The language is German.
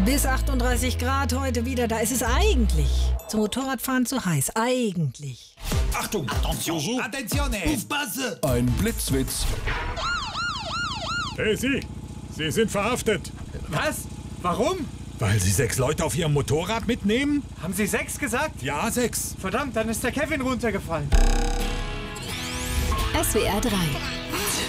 Bis 38 Grad heute wieder. Da ist es eigentlich zum Motorradfahren zu heiß. Eigentlich. Achtung! Attention! Attenzione! Aufpasse! Ein Blitzwitz. Hey, Sie sind verhaftet. Was? Warum? Weil Sie 6 Leute auf Ihrem Motorrad mitnehmen? Haben Sie 6 gesagt? Ja, 6. Verdammt, dann ist der Kevin runtergefallen. SWR 3